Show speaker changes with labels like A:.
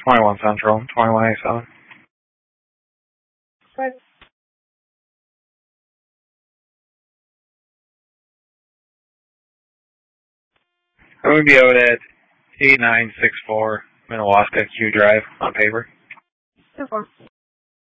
A: 21 Central, 2187.
B: Right.
A: I'm going to be out at 8964 Minnewaska Q Drive on paper.
B: 2-4.